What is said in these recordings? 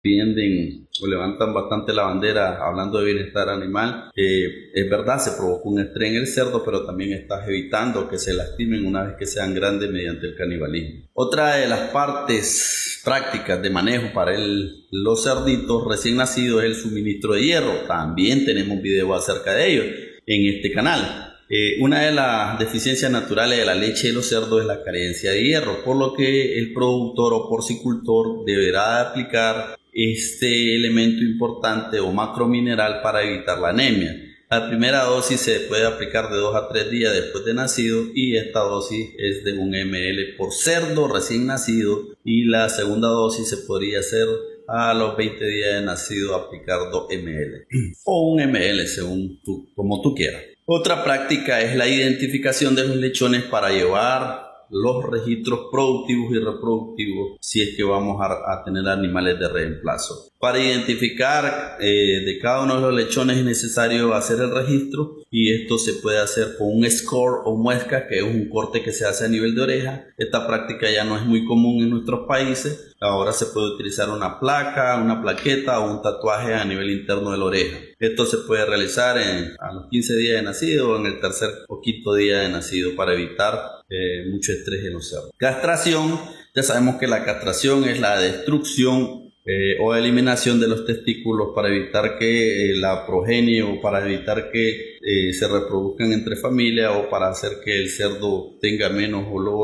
defienden o levantan bastante la bandera hablando de bienestar animal. Es verdad, se provoca un estrés en el cerdo, pero también estás evitando que se lastimen una vez que sean grandes mediante el canibalismo. Otra de las partes prácticas de manejo para los cerditos recién nacidos es el suministro de hierro. También tenemos video acerca de ello en este canal. Una de las deficiencias naturales de la leche de los cerdos es la carencia de hierro, por lo que el productor o porcicultor deberá aplicar este elemento importante o macromineral para evitar la anemia. La primera dosis se puede aplicar de 2 a 3 días después de nacido y esta dosis es de 1 ml por cerdo recién nacido, y la segunda dosis se podría hacer a los 20 días de nacido, aplicar 2 ml o 1 ml como tú quieras. Otra práctica es la identificación de los lechones para llevar los registros productivos y reproductivos si es que vamos a tener animales de reemplazo. Para identificar de cada uno de los lechones es necesario hacer el registro, y esto se puede hacer con un score o muesca, que es un corte que se hace a nivel de oreja. Esta práctica ya no es muy común en nuestros países. Ahora se puede utilizar una placa, una plaqueta o un tatuaje a nivel interno de la oreja. Esto se puede realizar a los 15 días de nacido o en el tercer o quinto día de nacido para evitar mucho estrés en los cerdos. Castración. Ya sabemos que la castración es la destrucción o eliminación de los testículos para evitar que la progenie, o para evitar que se reproduzcan entre familias, o para hacer que el cerdo tenga menos olor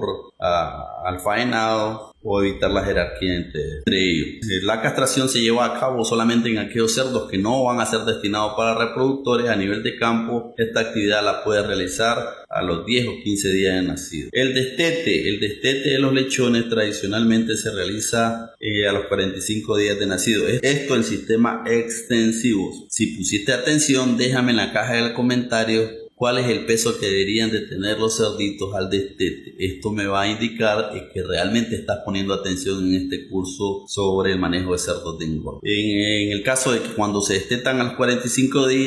al faenado, o evitar la jerarquía entre ellos. La castración se lleva a cabo solamente en aquellos cerdos que no van a ser destinados para reproductores. A nivel de campo, esta actividad la puede realizar a los 10 o 15 días de nacido. El destete de los lechones tradicionalmente se realiza a los 45 días de nacido. Esto en sistema extensivo. Si pusiste atención, déjame en la caja del comentario cuál es el peso que deberían de tener los cerditos al destete. Esto me va a indicar que realmente estás poniendo atención en este curso sobre el manejo de cerdos de engorda. En el caso de que cuando se destetan a los 45 días,